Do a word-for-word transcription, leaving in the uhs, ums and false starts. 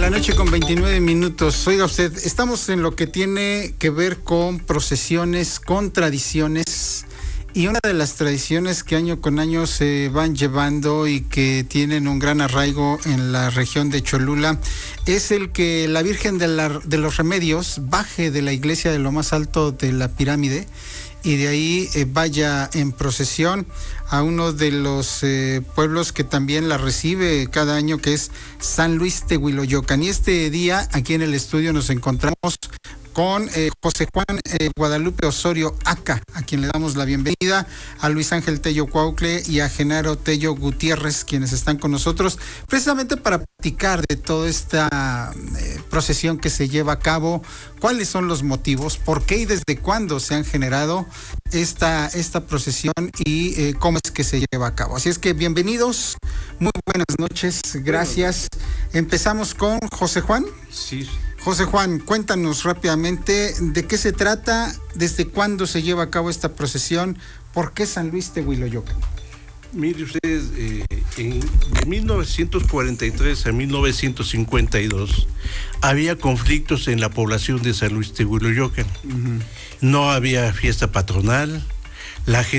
la noche con veintinueve minutos. Oiga usted, estamos en lo que tiene que ver con procesiones, con tradiciones, y una de las tradiciones que año con año se van llevando y que tienen un gran arraigo en la región de Cholula es el que la Virgen de, la, de los Remedios baje de la iglesia de lo más alto de la pirámide y de ahí eh, vaya en procesión a uno de los eh, pueblos que también la recibe cada año, que es San Luis Tehuiloyocan. Y este día aquí en el estudio nos encontramos con eh, José Juan eh, Guadalupe Osorio Aca, a quien le damos la bienvenida, a Luis Ángel Tello Cuaucle y a Genaro Tello Gutiérrez, quienes están con nosotros, precisamente para platicar de toda esta eh, procesión que se lleva a cabo, cuáles son los motivos, por qué y desde cuándo se han generado esta, esta procesión y eh, cómo es que se lleva a cabo. Así es que bienvenidos, muy buenas noches, gracias. Empezamos con José Juan. Sí. José Juan, cuéntanos rápidamente de qué se trata, desde cuándo se lleva a cabo esta procesión, por qué San Luis Tehuiloyocan. Mire usted, eh, en, de mil novecientos cuarenta y tres a mil novecientos cincuenta y dos había conflictos en la población de San Luis Tehuiloyocan. Uh-huh. No había fiesta patronal, la gente